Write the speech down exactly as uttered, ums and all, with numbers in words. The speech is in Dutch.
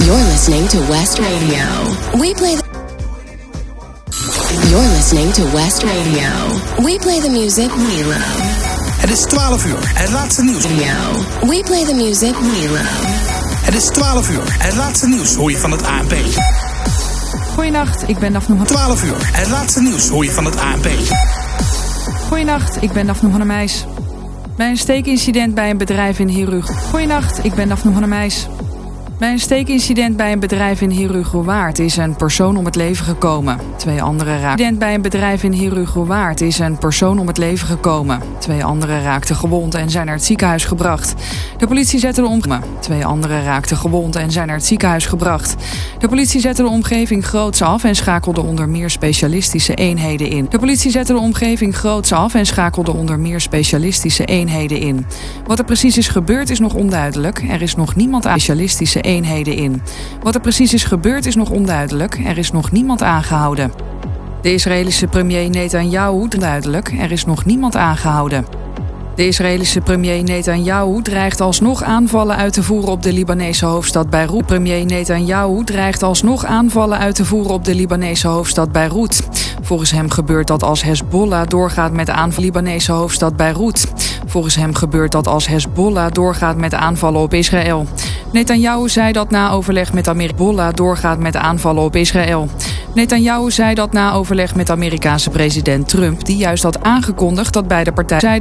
You're listening to West Radio. We play the... You're listening to West Radio. We play the music we love. Het is twaalf uur, het laatste nieuws. We play the music we love. Het is twaalf uur, het laatste nieuws hoor je van het A N P. Goeienacht, ik ben Daphne. twaalf uur, het laatste nieuws hoor je van het A N P. Goeienacht, ik ben Daphne van der Meijs. Bij een steekincident bij een bedrijf in Heerhugowaard. Goeienacht, ik ben Daphne van der Meijs. Bij een steekincident bij een bedrijf in Heerhugowaard is een persoon om het leven gekomen. Twee anderen raakten. Incident bij een bedrijf in Heerhugowaard is een persoon om het leven gekomen. Twee anderen raakten gewond en zijn naar het ziekenhuis gebracht. De politie zette de omgeving. Twee anderen raakten gewond en zijn naar het ziekenhuis gebracht. De politie zette de omgeving groots af en schakelde onder meer specialistische eenheden in. De politie zette de omgeving groots af en schakelde onder meer specialistische eenheden in. Wat er precies is gebeurd is nog onduidelijk. Er is nog niemand aan specialistische eenheden in. Wat er precies is gebeurd is nog onduidelijk. Er is nog niemand aangehouden. De Israëlische premier Netanyahu, duidelijk, er is nog niemand aangehouden. De Israëlische premier Netanyahu dreigt alsnog aanvallen uit te voeren op de Libanese hoofdstad Beirut. Premier Netanyahu dreigt alsnog aanvallen uit te voeren op de Libanese hoofdstad Beirut. Volgens hem gebeurt dat als Hezbollah doorgaat met aanvallen op de Libanese hoofdstad Beirut. Volgens hem gebeurt dat als Hezbollah doorgaat met aanvallen op Israël. Netanyahu zei dat na overleg met Amerika Hezbollah doorgaat met aanvallen op Israël. Netanyahu zei dat na overleg met Amerikaanse president Trump, die juist had aangekondigd dat beide partijen